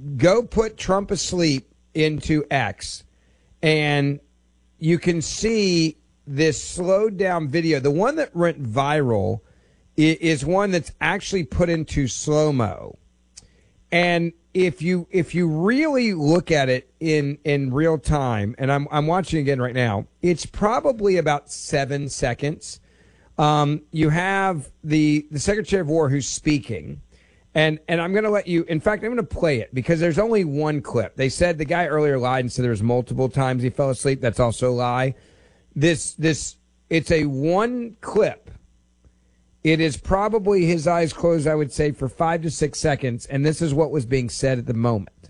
go put Trump asleep into X, and you can see this slowed down video. The one that went viral is one that's actually put into slow-mo. And if you really look at it in real time, and I'm watching again right now, it's probably about 7 seconds. You have the Secretary of War who's speaking, and I'm going to let you. In fact, I'm going to play it because there's only one clip. They said the guy earlier lied and said there was multiple times he fell asleep. That's also a lie. It's a one clip. It is probably his eyes closed, I would say, for 5 to 6 seconds, and this is what was being said at the moment.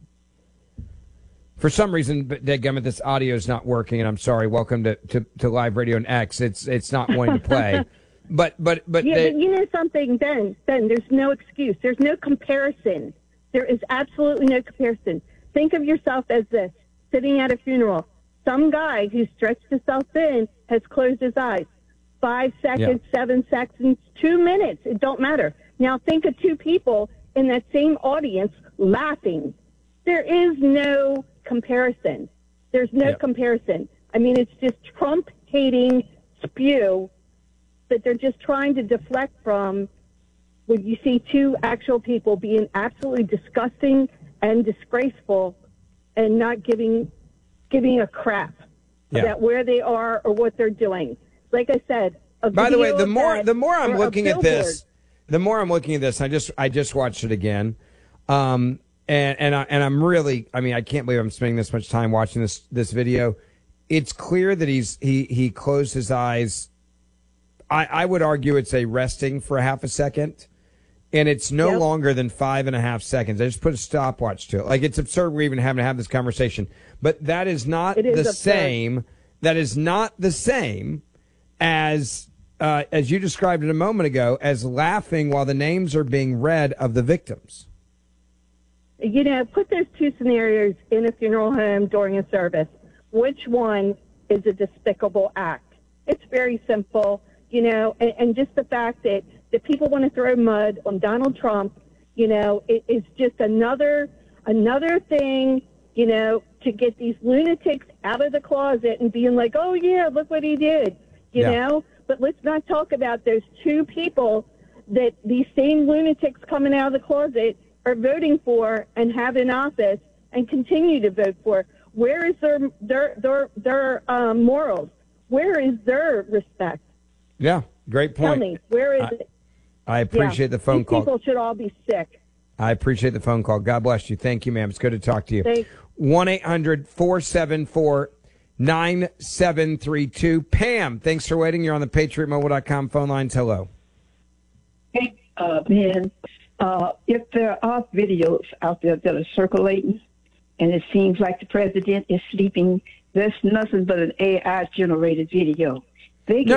For some reason, dadgummit, this audio is not working, and I'm sorry. Welcome to Live Radio and X. It's not wanting to play. But yeah, but you know something, Ben, there's no excuse. There's no comparison. There is absolutely no comparison. Think of yourself as this, sitting at a funeral. Some guy who stretched himself thin has closed his eyes. 5 seconds, 7 seconds, 2 minutes. It don't matter. Now think of two people in that same audience laughing. There is no comparison. There's no comparison. I mean, it's just Trump-hating spew that they're just trying to deflect from when you see two actual people being absolutely disgusting and disgraceful and not giving a crap about where they are or what they're doing. Like I said, by the way, the more I'm looking at this, I just watched it again, and I'm really, I mean, I can't believe I'm spending this much time watching this video. It's clear that he closed his eyes. I would argue it's a resting for a half a second, and it's no longer than 5.5 seconds. I just put a stopwatch to it. Like, it's absurd we're even having to have this conversation, but that is not the same. That is not the same as you described it a moment ago, as laughing while the names are being read of the victims. You know, put those two scenarios in a funeral home during a service. Which one is a despicable act? It's very simple, you know, and just the fact that people want to throw mud on Donald Trump, you know, it's just another thing, you know, to get these lunatics out of the closet and being like, oh, yeah, look what he did. You know, but let's not talk about those two people that these same lunatics coming out of the closet are voting for and have in office and continue to vote for. Where is their morals? Where is their respect? Yeah, great point. Tell me, where is it? I appreciate the phone call. People should all be sick. I appreciate the phone call. God bless you. Thank you, ma'am. It's good to talk to you. 1-800-474-9732. Pam, thanks for waiting. You're on the PatriotMobile.com phone lines. Hello. Hey, Ben, if there are videos out there that are circulating and it seems like the president is sleeping, there's nothing but an AI-generated video. Hold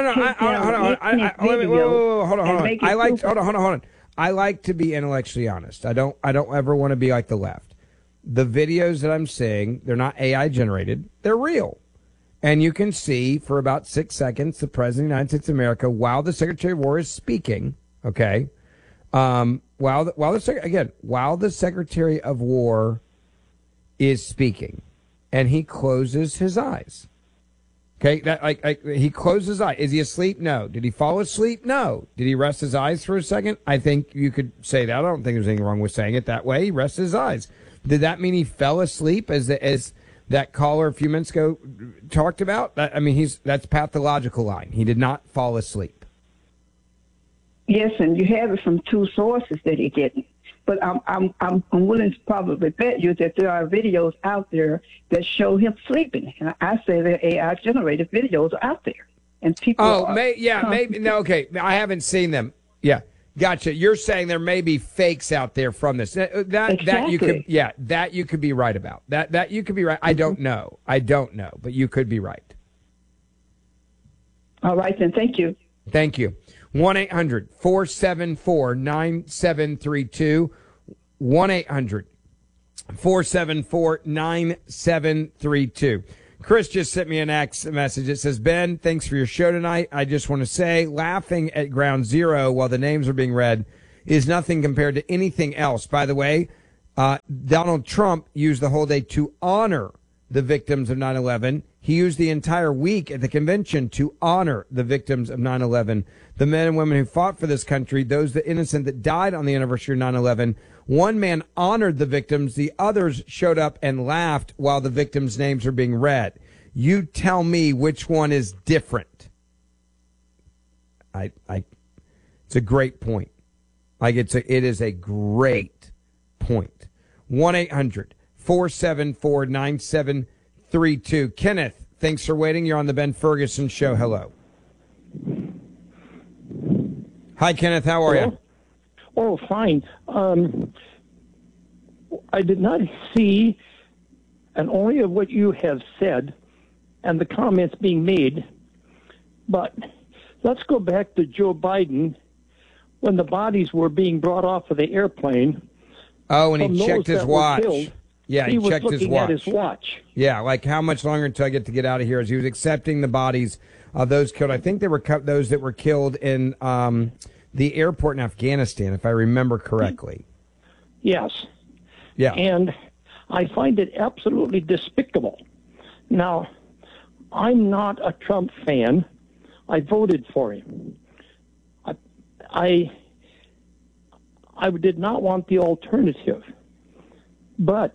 on. I like to be intellectually honest. I don't ever want to be like the left. The videos that I'm seeing, they're not AI generated. They're real. And you can see for about 6 seconds the President of the United States of America, while the Secretary of War is speaking, okay, while the Secretary of War is speaking, and he closes his eyes. Okay, he closes his eyes. Is he asleep? No. Did he fall asleep? No. Did he rest his eyes for a second? I think you could say that. I don't think there's anything wrong with saying it that way. He rested his eyes. Did that mean he fell asleep, as that caller a few minutes ago talked about? I mean, that's pathological lying. He did not fall asleep. Yes, and you have it from two sources that he didn't. But I'm willing to probably bet you that there are videos out there that show him sleeping, and I say there are AI-generated videos out there, and people. Maybe no. Okay, I haven't seen them. Yeah, gotcha. You're saying there may be fakes out there from this. That you could be right about. That you could be right. I don't know, but you could be right. All right, then. Thank you. Thank you. 1-800-474-9732. 1-800-474-9732. Chris just sent me an X message. It says, Ben, thanks for your show tonight. I just want to say, laughing at ground zero while the names are being read is nothing compared to anything else. By the way, Donald Trump used the whole day to honor the victims of 9/11. He used the entire week at the convention to honor the victims of 9/11, the men and women who fought for this country, those that innocent that died on the anniversary of 9/11. One man honored the victims. The others showed up and laughed while the victims' names are being read. You tell me which one is different. It's a great point. It is a great point. 1-800-474-9732. Kenneth, thanks for waiting. You're on the Ben Ferguson Show. Hello. Hi, Kenneth. How are you? Oh, fine. I did not see, and only of what you have said and the comments being made, but let's go back to Joe Biden when the bodies were being brought off of the airplane. Oh, and he checked his watch. Yeah, he checked his watch. At his watch. Yeah, like how much longer until I get out of here? As he was accepting the bodies of those killed. I think they were those that were killed in the airport in Afghanistan, if I remember correctly. Yes. Yeah. And I find it absolutely despicable. Now, I'm not a Trump fan. I voted for him. I did not want the alternative. But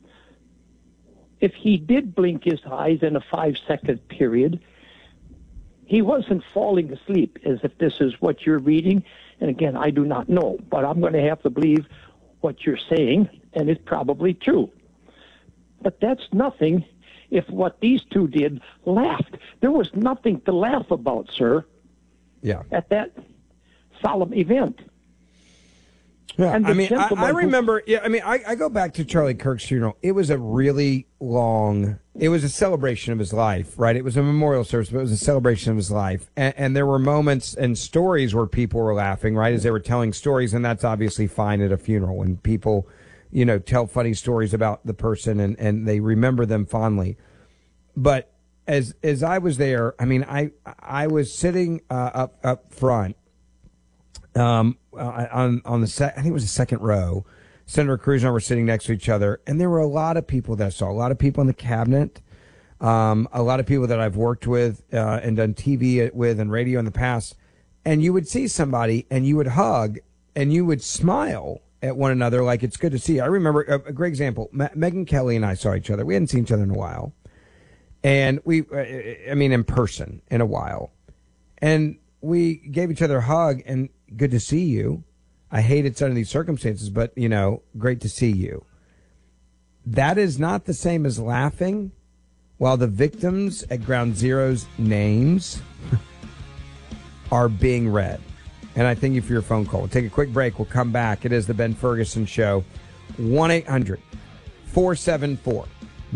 if he did blink his eyes in a 5-second period, he wasn't falling asleep, as if this is what you're reading. And again, I do not know, but I'm going to have to believe what you're saying, and it's probably true. But that's nothing if what these two did laughed. There was nothing to laugh about, sir. Yeah. At that solemn event. Yeah, I mean, I remember. Yeah, I mean, I go back to Charlie Kirk's funeral. It was a really long. It was a celebration of his life, right? It was a memorial service, but it was a celebration of his life. And there were moments and stories where people were laughing, right, as they were telling stories, and that's obviously fine at a funeral when people, tell funny stories about the person and they remember them fondly. But as I was there, I mean, I was sitting up front. On the I think it was the second row. Senator Cruz and I were sitting next to each other, and there were a lot of people that I saw. A lot of people in the cabinet, a lot of people that I've worked with and done TV with and radio in the past. And you would see somebody, and you would hug, and you would smile at one another like it's good to see you. I remember a great example. Megyn Kelly and I saw each other. We hadn't seen each other in a while, and in person in a while, and we gave each other a hug and. Good to see you. I hate it's under these circumstances, but, great to see you. That is not the same as laughing while the victims at Ground Zero's names are being read. And I thank you for your phone call. We'll take a quick break. We'll come back. It is the Ben Ferguson Show. 1-800-474-9732.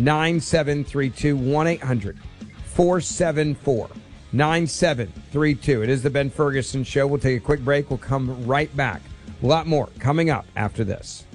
1-800-474-9732. It is the Ben Ferguson Show. We'll take a quick break. We'll come right back. A lot more coming up after this.